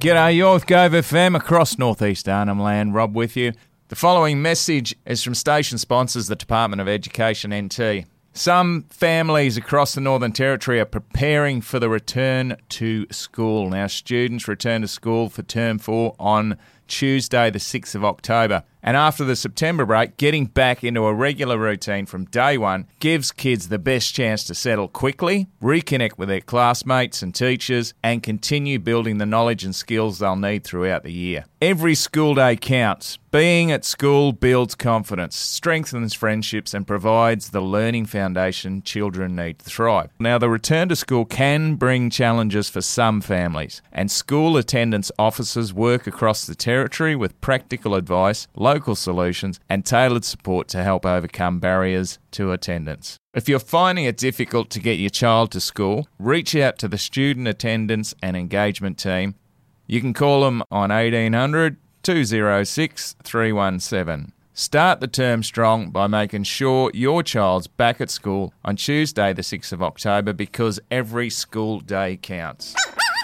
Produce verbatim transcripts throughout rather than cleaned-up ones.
G'day, you're with Gove F M across northeast Arnhem Land. Rob with you. The following message is from station sponsors, the Department of Education N T. Some families across the Northern Territory are preparing for the return to school. Now, students return to school for term four on Tuesday, the sixth of October. And after the September break, getting back into a regular routine from day one gives kids the best chance to settle quickly, reconnect with their classmates and teachers, and continue building the knowledge and skills they'll need throughout the year. Every school day counts. Being at school builds confidence, strengthens friendships, and provides the learning foundation children need to thrive. Now, the return to school can bring challenges for some families, and school attendance officers work across the Territory with practical advice, local solutions, and tailored support to help overcome barriers to attendance. If you're finding it difficult to get your child to school, reach out to the Student Attendance and Engagement Team. You can call them on eighteen hundred, two oh six, three one seven. Start the term strong by making sure your child's back at school on Tuesday the sixth of October, because every school day counts.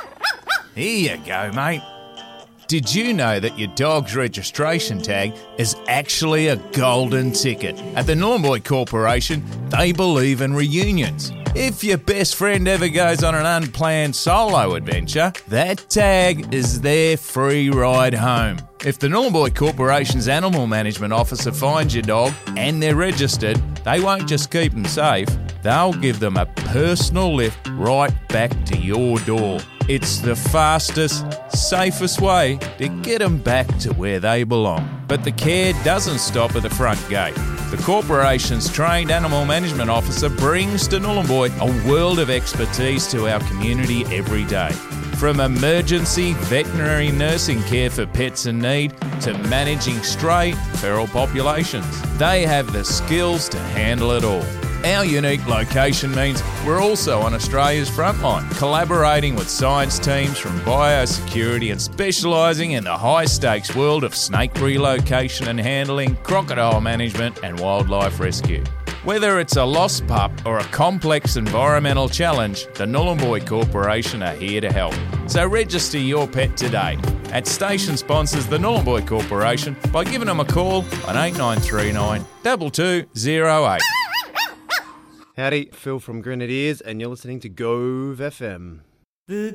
Here you go, mate. Did you know that your dog's registration tag is actually a golden ticket? At the Nornboy Corporation, they believe in reunions. If your best friend ever goes on an unplanned solo adventure, that tag is their free ride home. If the Nornboy Corporation's Animal Management Officer finds your dog and they're registered, they won't just keep them safe, they'll give them a personal lift right back to your door. It's the fastest, safest way to get them back to where they belong. But the care doesn't stop at the front gate. The corporation's trained animal management officer brings to Nhulunbuy a world of expertise to our community every day. From emergency veterinary nursing care for pets in need to managing stray feral populations, they have the skills to handle it all. Our unique location means we're also on Australia's frontline, collaborating with science teams from biosecurity and specialising in the high-stakes world of snake relocation and handling, crocodile management and wildlife rescue. Whether it's a lost pup or a complex environmental challenge, the Nhulunbuy Corporation are here to help. So register your pet today at station sponsors the Nhulunbuy Corporation by giving them a call on eight nine three nine, two two zero eight. Howdy, Phil from Grenadiers, and you're listening to Gove F M.